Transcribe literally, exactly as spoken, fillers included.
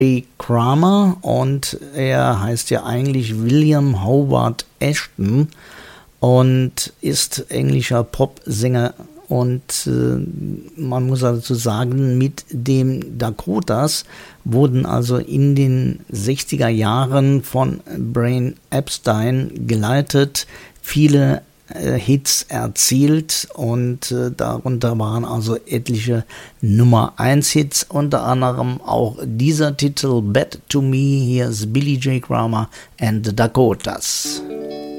J. Kramer und er heißt ja eigentlich William Howard Ashton und ist englischer Popsänger. Und äh, man muss dazu sagen, mit dem Dakotas wurden also in den sechziger Jahren von Brian Epstein geleitet, viele äh, Hits erzielt und äh, darunter waren also etliche Nummer eins Hits, unter anderem auch dieser Titel Bad to Me. Hier ist Billy J. Kramer and the Dakotas.